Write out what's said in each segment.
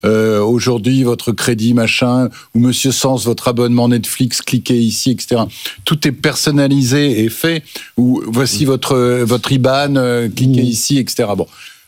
aujourd'hui votre crédit machin, ou Monsieur Sens, votre abonnement Netflix, cliquez ici, etc. Tout est personnalisé et fait. Ou voici votre IBAN, cliquez ici, etc. Bon.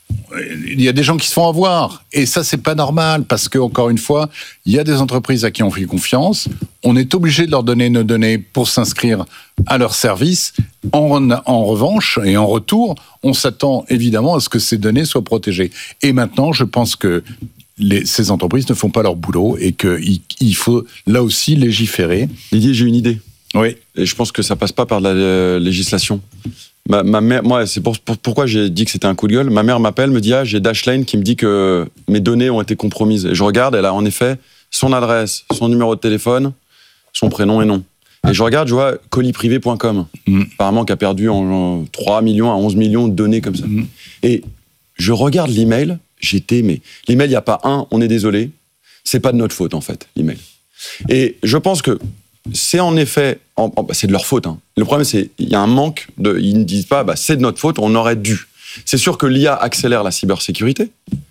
Il y a des gens qui se font avoir. Et ça, c'est pas normal, parce que, encore une fois, il y a des entreprises à qui on fait confiance. On est obligé de leur donner nos données pour s'inscrire à leur service. En revanche, et en retour, on s'attend évidemment à ce que ces données soient protégées. Et maintenant, je pense que ces entreprises ne font pas leur boulot et qu'il faut, là aussi, légiférer. Didier, j'ai une idée. Oui. Et je pense que ça passe pas par la législation. Ma mère, moi, c'est pourquoi j'ai dit que c'était un coup de gueule. Ma mère m'appelle, me dit j'ai Dashlane qui me dit que mes données ont été compromises. Et je regarde, elle a en effet son adresse, son numéro de téléphone, son prénom et nom. Et je regarde, je vois colisprivé.com, apparemment qui a perdu en 3 millions à 11 millions de données comme ça. Et je regarde l'email, l'email, il n'y a pas on est désolé, c'est pas de notre faute en fait, l'email. Et je pense que c'est en effet, c'est de leur faute. Le problème, c'est qu'il y a un manque ils ne disent pas, c'est de notre faute, on aurait dû. C'est sûr que l'IA accélère la cybersécurité,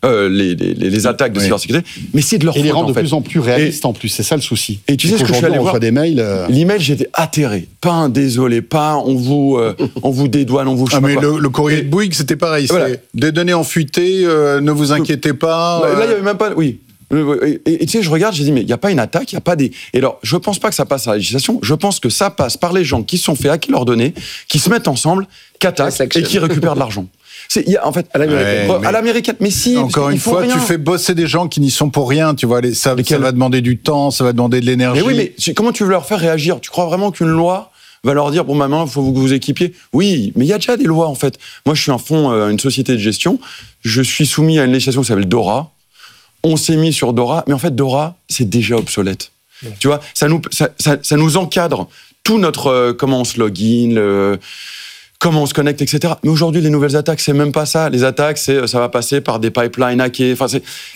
les attaques de cybersécurité, mais c'est de leur faute. Et les rend de fait. plus en plus réalistes en plus, c'est ça le souci. Et tu sais ce que je suis allé voir, des mails. L'email, j'étais atterré. Pas un désolé, pas on vous dédouane, on vous. Mais le courrier de Bouygues, c'était pareil. Voilà. C'est des données enfouitées, ne vous inquiétez pas. Là, il n'y avait même pas. Oui. Et tu sais, je regarde, j'ai dit, mais il n'y a pas une attaque, il n'y a pas des. Et alors, je ne pense pas que ça passe à la législation, je pense que ça passe par les gens qui se sont fait hacker leurs données, qui se mettent ensemble, qui attaquent et qui récupèrent de l'argent. En fait, à l'américaine. Mais si. Encore une fois, tu fais bosser des gens qui n'y sont pour rien, tu vois. Ça va demander du temps, ça va demander de l'énergie. Mais oui, mais comment tu veux leur faire réagir ? Tu crois vraiment qu'une loi va leur dire, maintenant, il faut que vous équipiez ? Oui, mais il y a déjà des lois, en fait. Moi, je suis une société de gestion, je suis soumis à une législation qui s'appelle DORA. On s'est mis sur Dora, mais en fait, Dora, c'est déjà obsolète. Tu vois, ça nous encadre tout notre comment on se login, comment on se connecte, etc. Mais aujourd'hui, les nouvelles attaques, c'est même pas ça. Les attaques, ça va passer par des pipelines hackés. Enfin,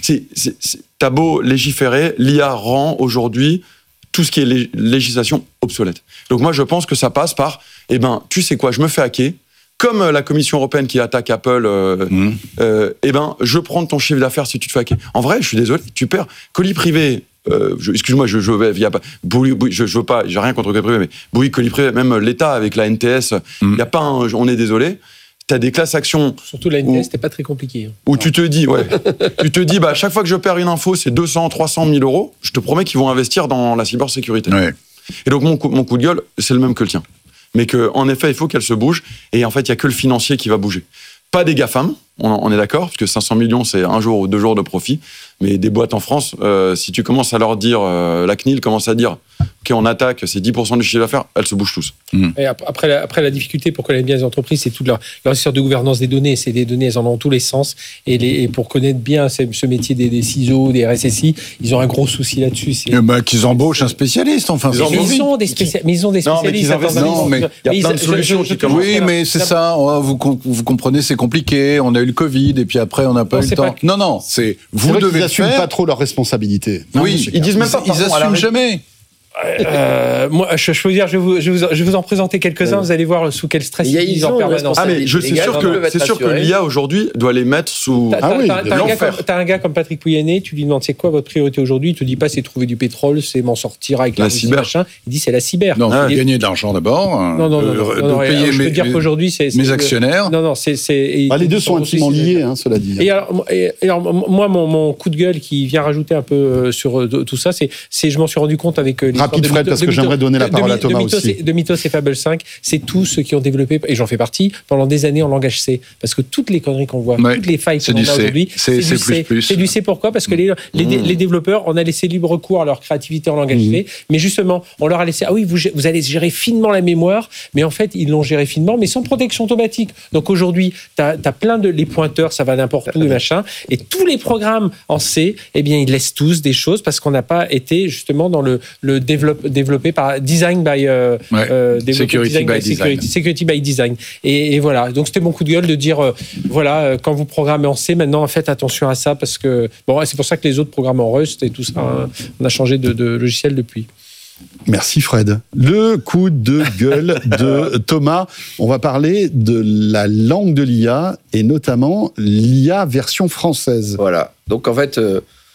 t'as beau légiférer, l'IA rend aujourd'hui tout ce qui est législation obsolète. Donc moi, je pense que ça passe par, tu sais quoi, je me fais hacker. Comme la Commission européenne qui attaque Apple, je prends ton chiffre d'affaires si tu te fais hacker. En vrai, je suis désolé, tu perds. Colis privé, excuse-moi, je veux pas, j'ai rien contre colis privé, mais Bouygues, colis privé, même l'État avec la NTS, il y a pas on est désolé. T'as des classes actions. Surtout la NTS, c'était pas très compliqué. Où tu te dis, à chaque fois que je perds une info, c'est 200, 300 000 euros. Je te promets qu'ils vont investir dans la cybersécurité. Ouais. Et donc, mon coup de gueule, c'est le même que le tien. Mais qu'en effet, il faut qu'elle se bouge. Et en fait, il n'y a que le financier qui va bouger. Pas des GAFAM, on est d'accord, parce que 500 millions, c'est 1 jour ou 2 jours de profit. Mais des boîtes en France, si tu commences à leur dire, la CNIL commence à dire, OK, on attaque, c'est 10% du chiffre d'affaires, elles se bougent tous. Et après, la difficulté pour connaître bien les entreprises, c'est toute leur histoire de gouvernance des données. C'est des données, elles en ont dans tous les sens. Et pour connaître bien ce métier des CISO, des RSSI, ils ont un gros souci là-dessus. Qu'ils embauchent un spécialiste, enfin. Ils ont des spécialistes. Non, mais il y a plein de solutions qui commencent. Oui, mais c'est ça. Vous comprenez, c'est compliqué. On a eu le Covid et puis après, on n'a pas eu le temps. Non, c'est vous devez faire. Ils n'assument pas trop leurs responsabilités. Oui, ils disent même pas. Ils n'assument jamais. Moi, je peux dire, je vais vous en présenter quelques-uns. Vous allez voir sous quel stress ils sont en permanence. Mais c'est sûr que l'IA aujourd'hui doit les mettre sous l'enfer. T'as un gars comme Patrick Pouyanné, tu lui demandes c'est quoi votre priorité aujourd'hui, il te dit pas c'est trouver du pétrole, c'est m'en sortir avec la cyber. Machin. Il dit c'est la cyber. Non, gagner de l'argent d'abord. Non. Payer je peux dire qu'aujourd'hui c'est mes actionnaires. Non, les deux sont intimement liés, cela dit. Et alors moi, mon coup de gueule qui vient rajouter un peu sur tout ça, c'est je m'en suis rendu compte avec rapide, Fred, parce que j'aimerais donner la parole à Thomas aussi. De Mythos et Fable 5, c'est tous ceux qui ont développé, et j'en fais partie, pendant des années en langage C. Parce que toutes les conneries qu'on voit, toutes les failles qu'on a aujourd'hui, c'est du C. C'est du C, pourquoi ? Parce que les développeurs, on a laissé libre cours à leur créativité en langage C, mais justement, on leur a laissé, vous allez gérer finement la mémoire, mais en fait, ils l'ont géré finement, mais sans protection automatique. Donc aujourd'hui, t'as plein de les pointeurs, ça va n'importe où, et machin, et tous les programmes en C, ils laissent tous des choses parce qu'on n'a pas été justement dans le développé par Design by Security by Design. Et voilà. Donc c'était mon coup de gueule de dire quand vous programmez en C, maintenant faites attention à ça parce que c'est pour ça que les autres programment en Rust et tout ça. On a changé de logiciel depuis. Merci Fred. Le coup de gueule de Thomas. On va parler de la langue de l'IA et notamment l'IA version française. Voilà. Donc en fait,